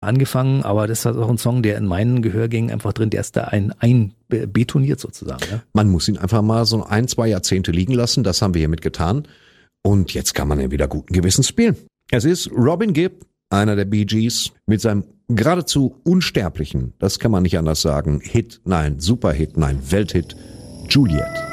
angefangen, aber das ist auch ein Song, der in meinen Gehörgängen einfach drin, der ist da einbetoniert sozusagen. Ja? Man muss ihn einfach mal so 1-2 Jahrzehnte liegen lassen, das haben wir hiermit getan und jetzt kann man ihn wieder guten Gewissens spielen. Es ist Robin Gibb, einer der Bee Gees, mit seinem geradezu unsterblichen, das kann man nicht anders sagen, Superhit, Welthit, Juliet.